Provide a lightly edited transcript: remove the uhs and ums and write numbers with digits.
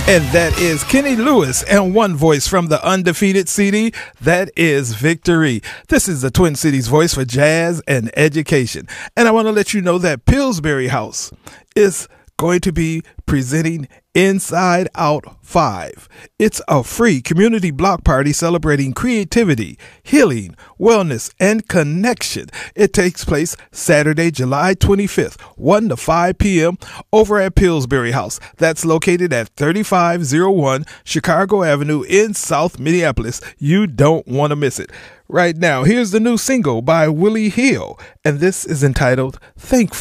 And that is Kenny Lewis and one voice from the undefeated CD. That is Victory. This is the Twin Cities voice for jazz and education. And I want to let you know that Pillsbury House is going to be presenting Inside Out 5. It's a free community block party celebrating creativity, healing, wellness, and connection. It takes place Saturday, July 25th, 1 to 5 p.m. over at Pillsbury House. That's located at 3501 Chicago Avenue in South Minneapolis. You don't want to miss it. Right now, here's the new single by Willie Hill, and this is entitled Thankful.